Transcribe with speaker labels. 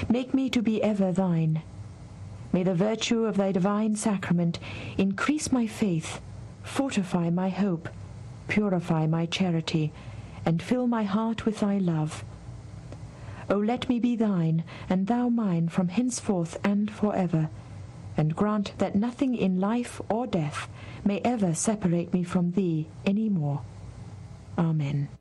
Speaker 1: Make me to be ever thine. May the virtue of thy divine sacrament increase my faith, fortify my hope, purify my charity, and fill my heart with thy love. O let me be thine, and thou mine from henceforth and for ever, and grant that nothing in life or death may ever separate me from thee any more. Amen.